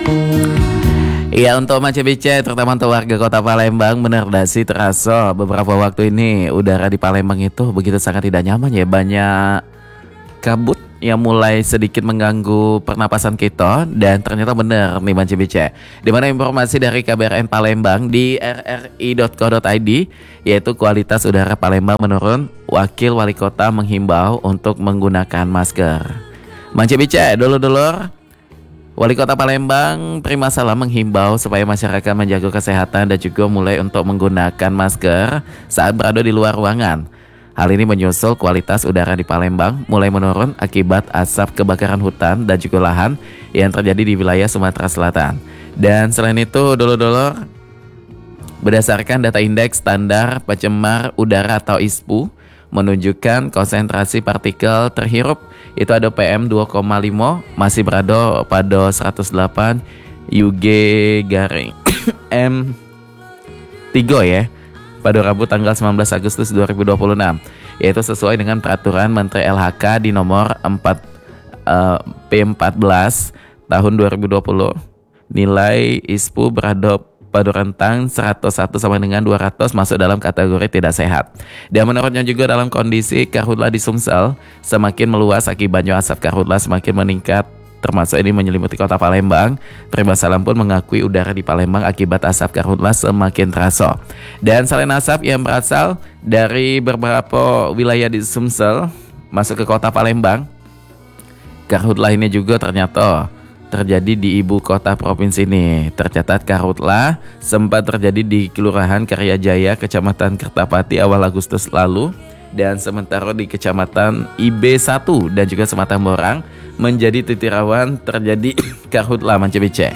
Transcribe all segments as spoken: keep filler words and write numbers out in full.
Iya, untuk Manca Bice, terutama untuk warga kota Palembang, benar dah sih terasa beberapa waktu ini udara di Palembang itu begitu sangat tidak nyaman ya. Banyak kabut yang mulai sedikit mengganggu pernapasan kita, dan ternyata benar nih Manca Bice. Di mana informasi dari K B R N Palembang di r r i dot co dot i d, yaitu kualitas udara Palembang menurun, wakil wali kota menghimbau untuk menggunakan masker. Manca Bice, dulur-dulur, Wali Kota Palembang Prima Salam menghimbau supaya masyarakat menjaga kesehatan dan juga mulai untuk menggunakan masker saat berada di luar ruangan. Hal ini menyusul kualitas udara di Palembang mulai menurun akibat asap kebakaran hutan dan juga lahan yang terjadi di wilayah Sumatera Selatan. Dan selain itu, dulur-dulur, berdasarkan data indeks standar pencemar udara atau I S P U menunjukkan konsentrasi partikel terhirup itu ada P M dua koma lima masih berada pada seratus delapan U G garing M tiga ya pada Rabu tanggal sembilan belas Agustus dua ribu dua puluh enam, yaitu sesuai dengan peraturan Menteri L H K di nomor empat uh, P empat belas tahun dua ribu dua puluh. Nilai I S P U berada pada rentang seratus satu sampai dengan dua ratus, masuk dalam kategori tidak sehat. Dan menurutnya juga dalam kondisi karhutla di Sumsel semakin meluas akibatnya asap karhutla semakin meningkat, termasuk ini menyelimuti kota Palembang. Prima Salam pun mengakui udara di Palembang akibat asap karhutla semakin terasa. Dan selain asap yang berasal dari beberapa wilayah di Sumsel masuk ke kota Palembang, karhutla ini juga ternyata terjadi di ibu kota provinsi ini. Tercatat karhutla sempat terjadi di Kelurahan Karyajaya, Kecamatan Kertapati awal Agustus lalu, dan sementara di Kecamatan I B satu dan juga Sematang Borang menjadi titik rawan terjadi karhutla Manca Bice.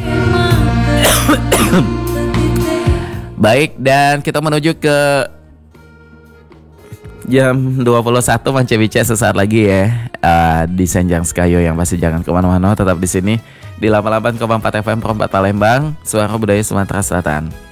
Baik, dan kita menuju ke jam dua puluh satu Manca Bice sesaat lagi ya. Uh, di Senjang Sekayo yang pasti jangan kemana-mana, tetap di sini di delapan puluh delapan koma empat F M Perempat Palembang, suara budaya Sumatera Selatan.